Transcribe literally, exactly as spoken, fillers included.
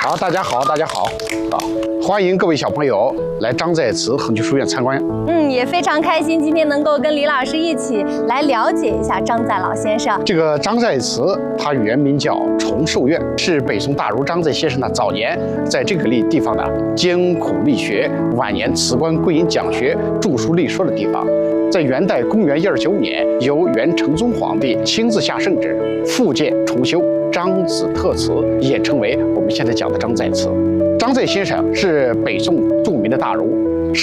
好，大家好，大家好，啊，欢迎各位小朋友来张在慈恒基书院参观。 嗯，也非常开心，今天能够跟李老师一起来了解一下张载老先生。 这个张在慈，他原名叫崇寿院，是北宋大儒张载先生呢早年在这个地地方呢艰苦力学，晚年辞官归隐讲学、著书立说的地方。在元代公元一二九年，由元成宗皇帝亲自下圣旨，复建重修张子特祠，也称为我们现在讲的张载祠。张载先生是北宋著名的大儒。